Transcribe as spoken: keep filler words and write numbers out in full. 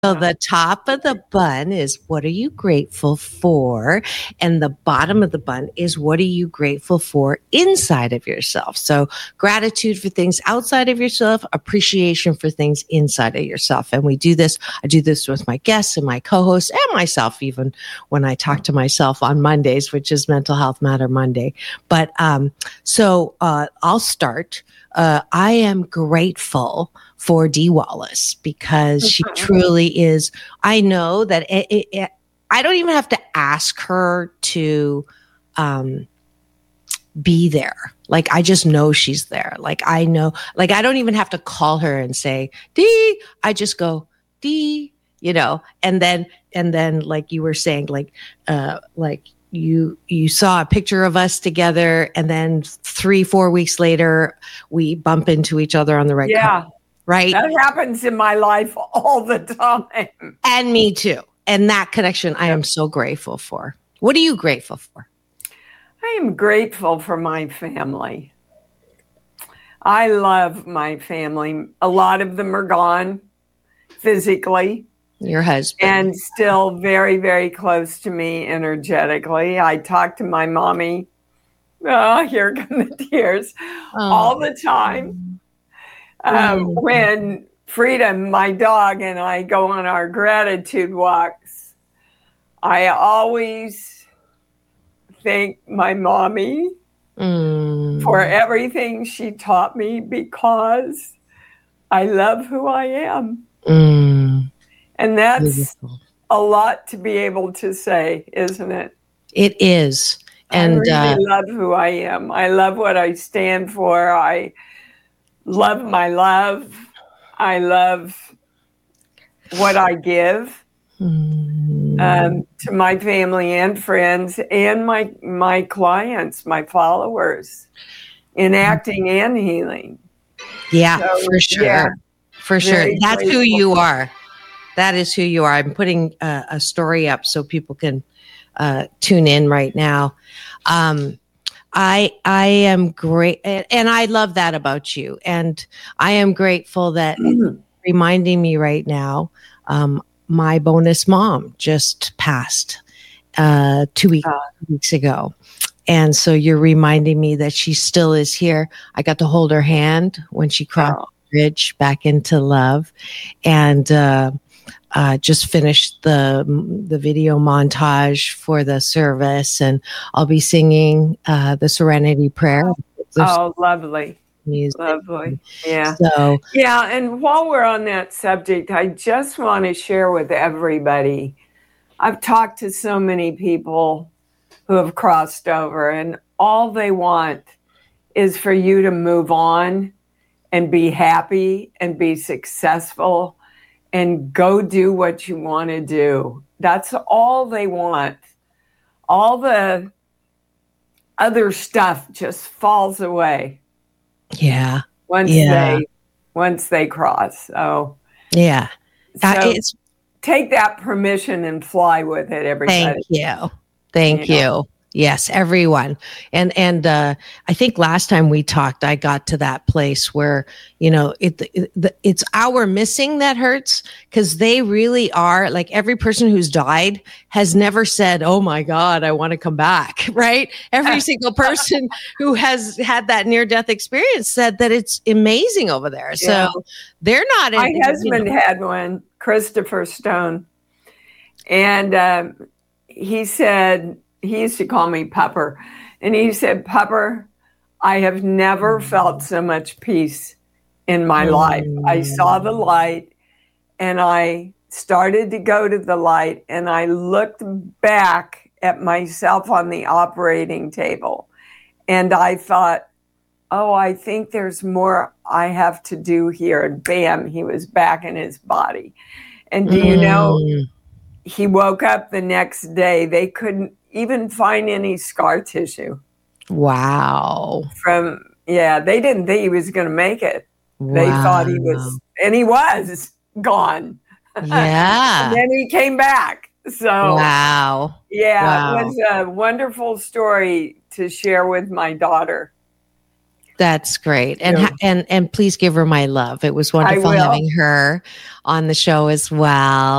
So the top of the bun is what are you grateful for? And the bottom of the bun is what are you grateful for inside of yourself? So gratitude for things outside of yourself, appreciation for things inside of yourself. And we do this, I do this with my guests and my co-hosts and myself, even when I talk to myself on Mondays, which is Mental Health Matter Monday. But um, so uh, I'll start. Uh, I am grateful for Dee Wallace because she truly is. I know that it, it, it, I don't even have to ask her to um, be there. Like, I just know she's there. Like, I know, like, I don't even have to call her and say, Dee, I just go, Dee, you know, and then, and then like you were saying, like, uh, like, you you saw a picture of us together and then three four weeks later we bump into each other on the red yeah carpet, right? That happens in my life all the time. And me too. And that connection I am so grateful for. What are you grateful for? I am grateful for my family. I love my family. A lot of them are gone physically. Your husband. And still very, very close to me energetically. I talk to my mommy. Oh, here come the tears. Oh. All the time. Um, oh. When Freedom, my dog, and I go on our gratitude walks, I always thank my mommy mm. for everything she taught me because I love who I am. Mm. And that's Beautiful. A lot to be able to say, isn't it? It is. And I really uh, love who I am. I love what I stand for. I love my love. I love what I give mm. um, to my family and friends and my my clients, my followers, in acting and healing. Yeah, so, for sure. Yeah, for sure. That's grateful. Who you are. That is who you are. I'm putting uh, a story up so people can uh, tune in right now. Um, I I am great, and I love that about you. And I am grateful that mm-hmm. reminding me right now. Um, my bonus mom just passed uh, two weeks, uh, weeks ago, and so you're reminding me that she still is here. I got to hold her hand when she crossed oh. the bridge back into love, and. Uh, Uh, just finished the the video montage for the service, and I'll be singing uh, the Serenity Prayer. Oh, lovely. Music. Lovely. Yeah. So, yeah. And while we're on that subject, I just want to share with everybody. I've talked to so many people who have crossed over, and all they want is for you to move on and be happy and be successful and go do what you want to do. That's all they want. All the other stuff just falls away. Yeah. Once yeah. they once they cross. So yeah. So uh, it's, take that permission and fly with it, everybody. Thank you. Thank you. you. Know? Yes, everyone. And and uh, I think last time we talked, I got to that place where, you know, it, it it's our missing that hurts, because they really are, like, every person who's died has never said, oh my God, I want to come back, right? Every single person who has had that near-death experience said that it's amazing over there. Yeah. So they're not. My in, husband you know. had one, Christopher Stone. And um, he said, he used to call me Pupper. And he said, Pupper, I have never mm. felt so much peace in my mm. life. I saw the light and I started to go to the light, and I looked back at myself on the operating table and I thought, oh, I think there's more I have to do here. And bam, he was back in his body. And do mm. you know, he woke up the next day. They couldn't even find any scar tissue. Wow. From, yeah, they didn't think he was going to make it. Wow. They thought he was, and he was gone. Yeah. And then he came back. So, wow. Yeah, wow. It was a wonderful story to share with my daughter. That's great. And Yeah. ha- and and please give her my love. It was wonderful will. having her on the show as well.